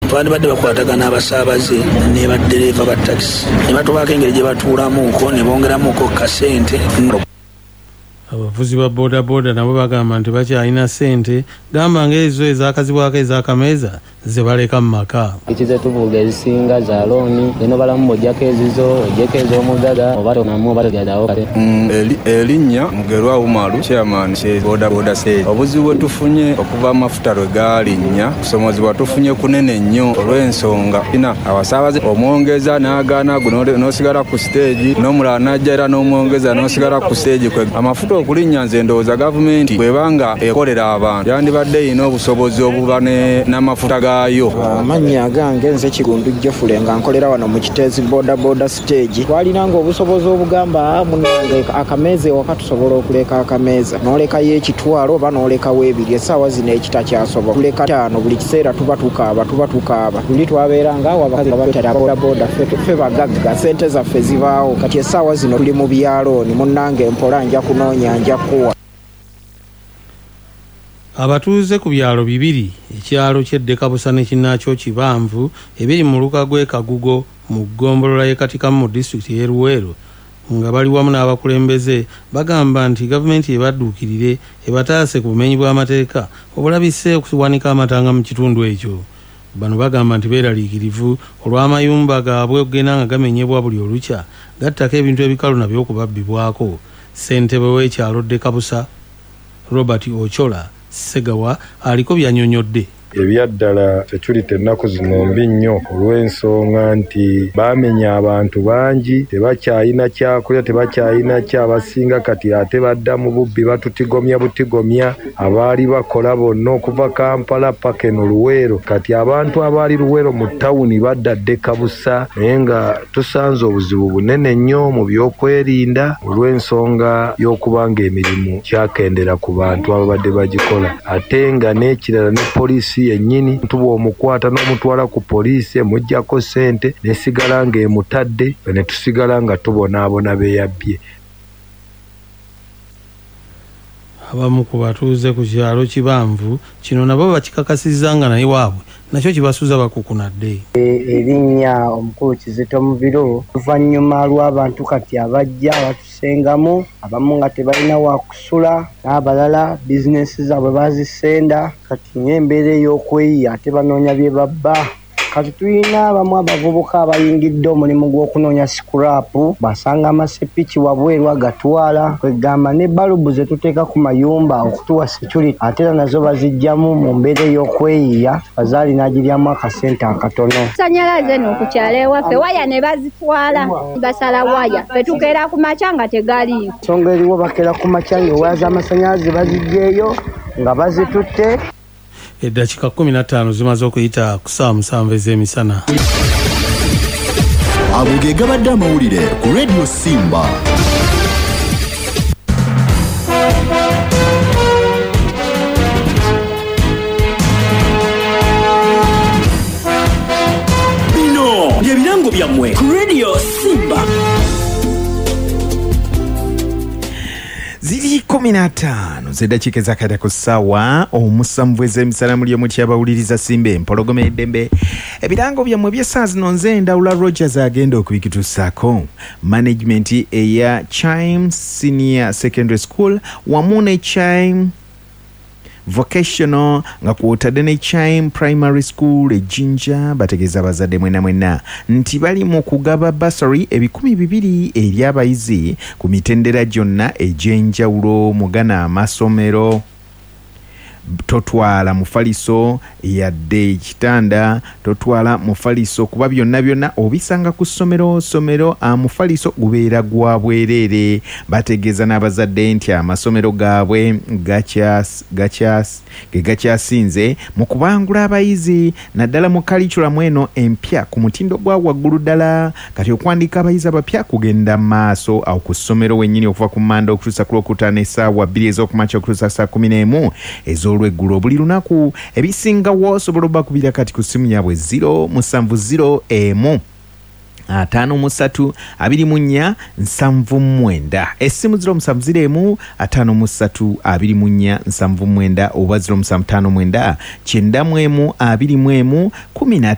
twandibadde bakwatagana abasaabaze ne baddereeva ba takisi ne batubaako engeri gye batuulamuuko ne bongeramuuko kasente. Abavuzi ba bodaboda nabo bagamba nti bakyalina ssente, gamba ng'ezo ezakazibwako ez'akameeza ze baleka mu maka. Ekize tuvuga ezisinga za looni eno balamu ojjako ezizo ojjeko ez'omugaga oba tonamu oba togyadawo kale. Erinnya Mugerwa Umaru chairman kye bodaboda se obuzibu bwe tufunye okuva amafuta lwe galinnya kusomozebwa tufunye kunene nnyo olw'ensonga ina abasaabaze omwongeza n'agaana n'osigala ku stage n'omulala n'ajja era n'omwongeza n'osigala ku stage kwe amafuta okulinnya nze ndowooza gavumenti bwebanga ekolera abantu yandibadde erina obusobozi obuba n'amafuta gaayo. Amannya gange nze Kigundu Jeffule nga nkolera wano mu Kiteezi bodaboda stage. Twalinanga obusobozi obugamba munange akameeza ewaka tusobola okuleka akameeza n'olekayo ekitwalo oba n'olekawo ebiri essaawa zino ekitakyasobola tuleka 5 buli kiseera tuba tukaaba luli twabeeranga awo abakazi abatera bodaboda ffe bagagga ssente zaffe zibaawo kati essaawa zino tuli mu byalooni munnange mpola nja kunoonya nja kuwa. Abatuuze ku byalo bibiri ekyalo ky'Eddekabusa ne kinnaakyo Kibanvu ebiri mu luka gw'e Kagugo mu ggombolola y'Ekatikamu mu disitulikiti y'e Luweero nga bali wamu n'abakulembeze bagamba nti gavumenti ebadduukirire ebataase ku bumenyi bw'amateeka obulabise okuwanika amatanga mu kitundu ekyo. Bano bagamba nti beeraliikirivu olw'amayumba gaabwe okugenda nga gamenyebwa buli olukya gattako ebintu ebikalu nabyo okubabbibwako. Ssentebe w'ekyalo Ddekabusa Robert Ochola Segawa aliko byanyonyodde. Ebyaddala tekirite ennaku zino mbi nnyo olw'ensonga nti baamenya abantu bangi tebakyalina kyakulya tebakyalina kyabasinga kati ate badda mu bubbi batutigomya butigomya abaali bakola bonna okuva Kampala paka eno Luweero kati abantu abaali Luweero mu tawuni badda Ddekabusa naye nga tusanze obuzibu bunene nnyo mu byokwerinda olw'ensonga y'okuba nga emirimu kyakendera ku bantu ababadde bagikola ate nga n'ekirala ne poliisi yennyini tuba omukwata n'omutwala ku poliisi mujjako ssente nesigala ng'emutadde ne tusigala nga tubonaabona beeyabbye. Abamu ku batuuze ku kyalo Kibanvu kino nabo bakikakasizza nga naye waabwe nakyo kibasuza bakukunadde. Erinnya omukulu Kizito Muviro luvannyuma lw'abantu kati abajja batusengamu abamu nga tebalina wakusula n'abalala bizinesi zaabwe bazisenda kati n'embeera ey'okweyiya ate banoonya bye babba. Kati tulina abamu abavubuka abayingidde omulimu gw'okunoonya sikurapu basanga amasepiki wabweru agatwala kwegamba ne balubu ze tuteeka ku mayumba okutuwa security ate era nazo baziggyamu mu mbeera ey'okweyiya bazaali n'agiryamu akasente akatono. Sannyalaze eno ku kyalo ewaffe waya ne bazitwala basala waya fetukeera ku makya nga tegaliiko. Nsonga eriwo bakeera ku makya ng'ewaya z'amasannyalaze baziggyeyo nga bazitutte. Eddakiika 15 zimaze okuyita ku ssaawa 7 ez'emisana. Ago ge gabadde amawulire ku Radio Simba. Bino byebirango byammwe ku Radio Simba. Ziri 15 z'eddakiika ezakayita ku ssaawa 7 ez'emisana muli omutya abawuliriza Simba empologoma eddembe. Ebirango byammwe by'essaawa zino nze Ndawula Rogers agenda okubikituusaako. Management eya Chime Senior Secondary School wamu ne Chime Vocational nga kwotadde ne Chime Primary School ejjinja bategeeza abazadde mwena nti bali mu kugaba bursary 200 eri abayizi ku mitendera gyonna egy'enjawulo mugana amasomero. Totwala mufaliso yadde ekitanda totwala mufaliso kuba byonna obisanga ku somero amufaliso gubeera gwa bwerere. Bategeeza n'abazadde nti amasomero gaabwe gakyasinze mu kubangula abayizi naddala mu curriculum eno empya ku mutindo gwa waggulu ddala kati okuwandiika abayizi abapya kugenda maaso awo ku ssomero wennyini okuva ku Manda okutuusa ku Lwokutaano essaawa 2 ez'okumakya okutuusa saa 11 olweggulo buli lunaku. Ebisingawo osobola okubakubira kati ku ssimu yaabwe 070 53 24 79 essimu 070 53 24 79 oba 079 91 21 15